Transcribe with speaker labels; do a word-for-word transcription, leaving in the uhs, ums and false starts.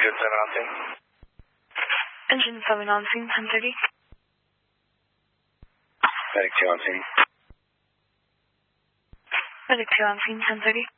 Speaker 1: Engine seven on scene.
Speaker 2: Engine seven on scene, ten thirty.
Speaker 1: Medic two on scene.
Speaker 2: Medic two on scene, ten thirty.